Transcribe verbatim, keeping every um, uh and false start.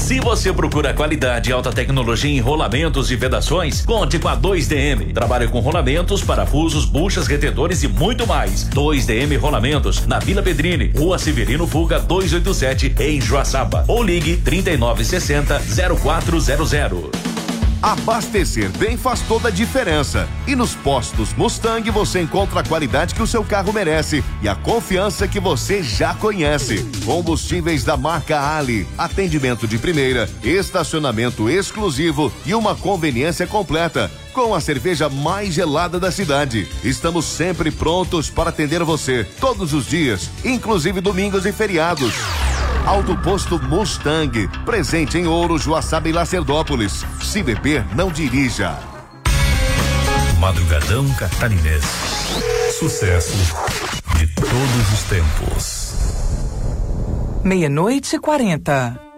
Se você procura qualidade e alta tecnologia em rolamentos e vedações, conte com a dois D M. Trabalha com rolamentos, parafusos, buchas, retentores e muito mais. dois D M Rolamentos, na Vila Pedrini, Rua Severino Fuga duzentos e oitenta e sete, em Joaçaba. Ou ligue trinta e nove sessenta, zero quatro zero zero. Abastecer bem faz toda a diferença. E nos postos Mustang você encontra a qualidade que o seu carro merece e a confiança que você já conhece. Combustíveis da marca Ali, atendimento de primeira, estacionamento exclusivo e uma conveniência completa. Com a cerveja mais gelada da cidade. Estamos sempre prontos para atender você, todos os dias, inclusive domingos e feriados. Auto Posto Mustang, presente em Ouro, Joaçaba e Lacerdópolis. Se beber, não dirija. Madrugadão Catarinense. Sucesso de todos os tempos. Meia-noite e quarenta.